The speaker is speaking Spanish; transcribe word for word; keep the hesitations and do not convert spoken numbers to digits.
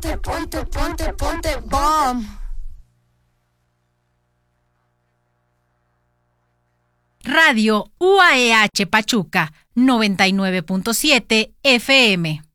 Ponte, ponte, ponte, ponte bomb. Radio U A E H Pachuca, noventa y nueve punto siete F M.